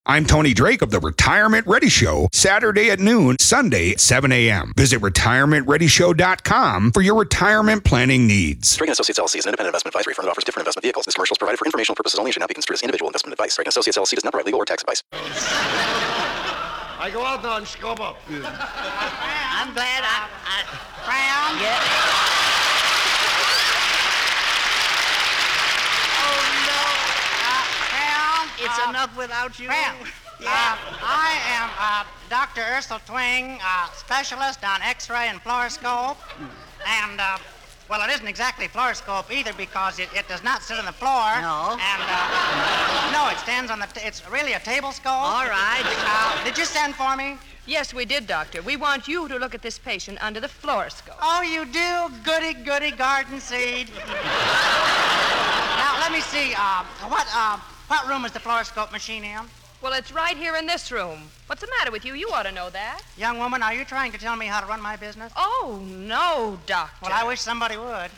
I'm Tony Drake of the Retirement Ready Show, Saturday at noon, Sunday at 7 a.m. Visit retirementreadyshow.com for your retirement planning needs. Drake & Associates LLC is an independent investment advisory firm that offers different investment vehicles. This commercial is provided for informational purposes only and should not be construed as individual investment advice. Drake & Associates LLC does not provide legal or tax advice. I go out now and scrub up. I'm glad Brown? Yeah. Brown? It's enough without you. Brown. Yeah. I am Dr. Ursel Twing, specialist on X-ray and fluoroscope. And, well, it isn't exactly fluoroscope either because it does not sit on the floor. No. And, no, it stands on it's really a table scope. All right. Did you send for me? Yes, we did, Doctor. We want you to look at this patient under the fluoroscope. Oh, you do? Goody, goody garden seed. Now, let me see. What room is the fluoroscope machine in? Well, it's right here in this room. What's the matter with you? You ought to know that. Young woman, are you trying to tell me how to run my business? Oh, no, Doctor. Well, I wish somebody would.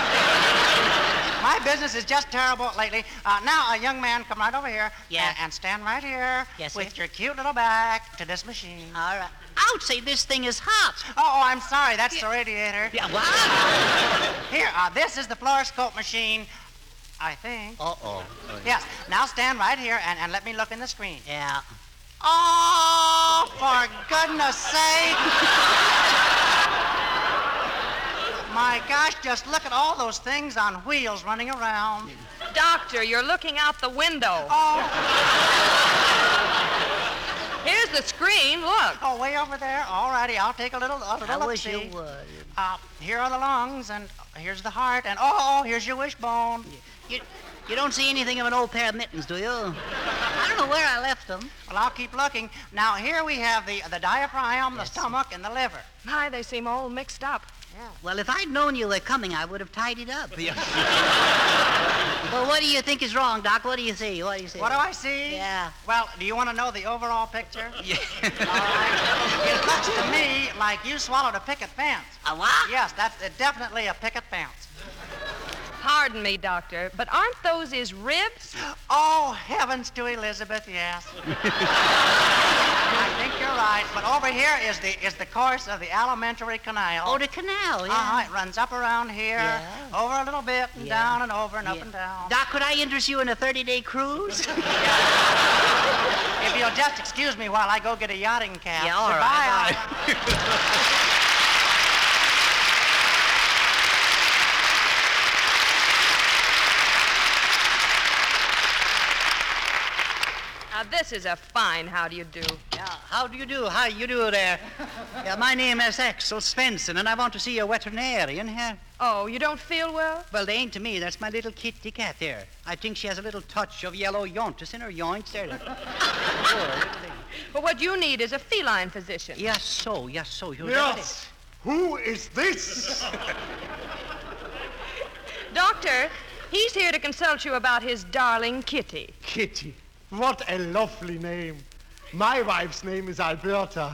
My business is just terrible lately. Now, young man, come right over here. Yeah. And stand right here. Yes, with sir. your cute little back to this machine. All right. Ouch, say, this thing is hot. Oh, I'm sorry. That's the radiator. Yeah, what? Here, this is the fluoroscope machine, I think. Uh-oh. Yes. Now stand right here and let me look in the screen. Yeah. Oh, for goodness sake. My gosh, just look at all those things on wheels running around. Doctor, you're looking out the window. Oh, Here's the screen. Look. oh, way over there. All righty, I'll take a little I wish you look-see. would. Here are the lungs, and here's the heart, and here's your wishbone. You don't see anything of an old pair of mittens, do you? I don't know where I left them. Well, I'll keep looking. Now, here we have the diaphragm, the stomach, and the liver. My, they seem all mixed up. Well, if I'd known you were coming, I would have tidied up. Well, what do you think is wrong, Doc? What do you see? What do you see? What do I see? Yeah. Well, do you want to know the overall picture? Yeah. All right. It looks to me like you swallowed a picket fence. A what? Yes, that's definitely a picket fence. Pardon me, Doctor, but aren't those his ribs? Oh, heavens to Elizabeth, yes. I think you're right. But over here is the course of the alimentary canal. Oh, the canal, yeah. It runs up around here, Yeah. over a little bit, and Yeah. down and over and up Yeah. and down. Doc, could I interest you in a 30-day cruise? If you'll just excuse me while I go get a yachting cap. Yeah, all Goodbye, right. Now, this is a fine how do you do. Yeah, how do you do? How you do there? Yeah, my name is Axel Svensson, and I want to see a veterinarian here. Oh, you don't feel well? Well, they ain't to me. That's my little kitty cat there. I think she has a little touch of yellow jaundice in her joints there. Poor little thing. But what you need is a feline physician. Yes, so. You Yes. Who is this? Doctor, he's here to consult you about his darling kitty. Kitty. What a lovely name. My wife's name is Alberta.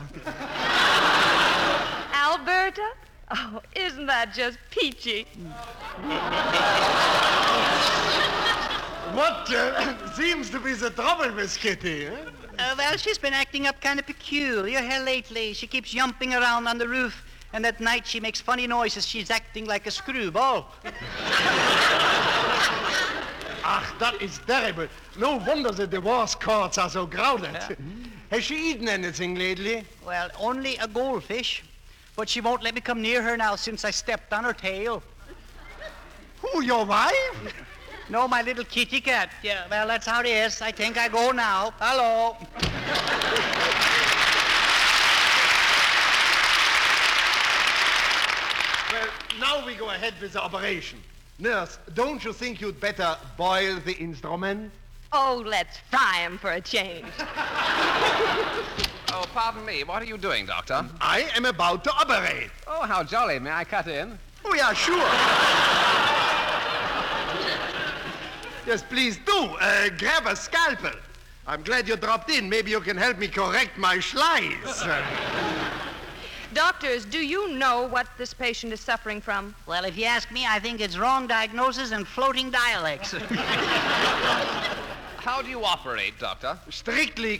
Alberta? Oh, isn't that just peachy? What seems to be the trouble with Kitty? Eh? Well, she's been acting up kind of peculiar here lately. She keeps jumping around on the roof, and at night she makes funny noises. She's acting like a screwball. Ach, that is terrible. No wonder the divorce courts are so crowded. Has she eaten anything lately? Well, only a goldfish. But she won't let me come near her now since I stepped on her tail. Who, your wife? No, my little kitty cat. Yeah, well, that's how it is. I think I go now. Hello. Well, now we go ahead with the operation. Nurse, don't you think you'd better boil the instrument? Oh, let's fry him for a change. Oh, pardon me. What are you doing, Doctor? I am about to operate. Oh, how jolly. May I cut in? Oh, yeah, sure. Yes, please do. Grab a scalpel. I'm glad you dropped in. Maybe you can help me correct my schlies. Doctors, do you know what this patient is suffering from? Well, if you ask me, I think it's wrong diagnosis and floating dialects. How do you operate, Doctor? Strictly